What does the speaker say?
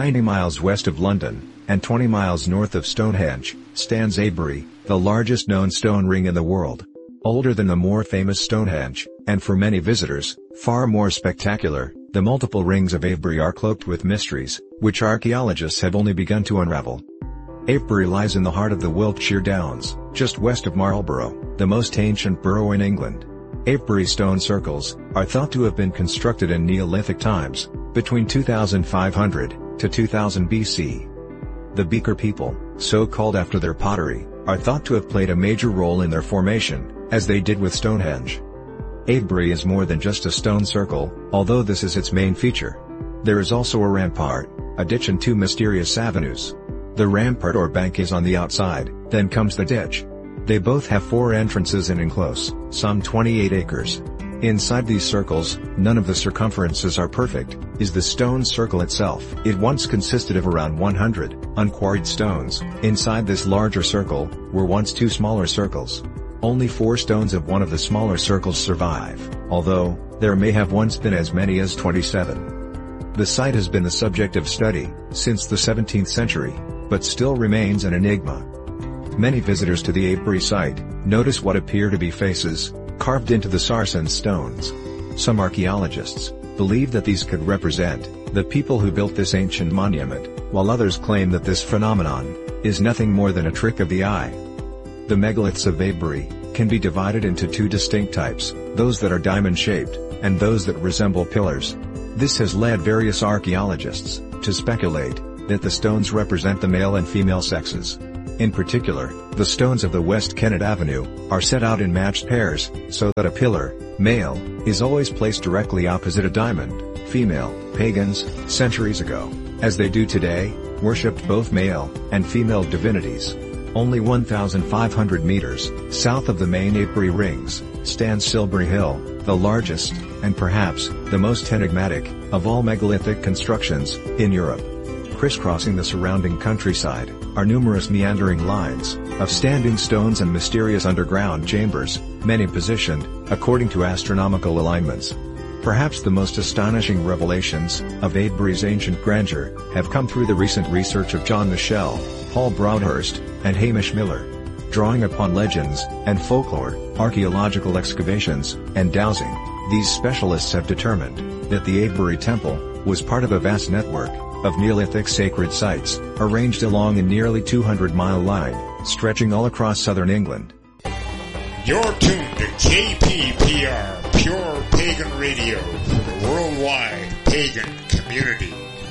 90 miles west of London, and 20 miles north of Stonehenge, stands Avebury, the largest known stone ring in the world. Older than the more famous Stonehenge, and for many visitors, far more spectacular, the multiple rings of Avebury are cloaked with mysteries, which archaeologists have only begun to unravel. Avebury lies in the heart of the Wiltshire Downs, just west of Marlborough, the most ancient borough in England. Avebury stone circles are thought to have been constructed in Neolithic times, between 2500 to 2000 BC. The Beaker people, so called after their pottery, are thought to have played a major role in their formation, as they did with Stonehenge. Avebury is more than just a stone circle, although this is its main feature. There is also a rampart, a ditch and two mysterious avenues. The rampart or bank is on the outside, then comes the ditch. They both have 4 entrances and enclose, some 28 acres. Inside these circles, none of the circumferences are perfect, is the stone circle itself. It once consisted of around 100 unquarried stones. Inside this larger circle were once 2 smaller circles. Only 4 stones of one of the smaller circles survive, although there may have once been as many as 27. The site has been the subject of study since the 17th century, but still remains an enigma. Many visitors to the Avebury site notice what appear to be faces carved into the sarsen stones. Some archaeologists believe that these could represent the people who built this ancient monument, while others claim that this phenomenon is nothing more than a trick of the eye. The megaliths of Avebury can be divided into 2 distinct types, those that are diamond-shaped, and those that resemble pillars. This has led various archaeologists to speculate that the stones represent the male and female sexes. In particular, the stones of the West Kennet Avenue are set out in matched pairs, so that a pillar, male, is always placed directly opposite a diamond, female. Pagans, centuries ago, as they do today, worshipped both male and female divinities. Only 1,500 meters south of the main Avebury rings stands Silbury Hill, the largest, and perhaps the most enigmatic, of all megalithic constructions in Europe. Crisscrossing the surrounding countryside are numerous meandering lines of standing stones and mysterious underground chambers, many positioned according to astronomical alignments. Perhaps the most astonishing revelations of Avebury's ancient grandeur have come through the recent research of John Michel, Paul Broadhurst, and Hamish Miller. Drawing upon legends and folklore, archaeological excavations, and dowsing, these specialists have determined that the Avebury Temple was part of a vast network of Neolithic sacred sites, arranged along a nearly 200-mile line, stretching all across southern England. You're tuned to KPPR, Pure Pagan Radio, for the worldwide pagan community.